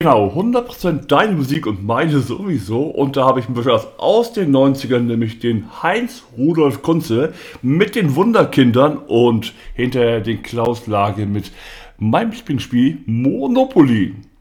Genau, 100% deine Musik und meine sowieso. Und da habe ich ein bisschen was aus den 90ern, nämlich den Heinz Rudolf Kunze mit den Wunderkindern und hinterher den Klaus Lage mit meinem Lieblingsspiel Monopoly.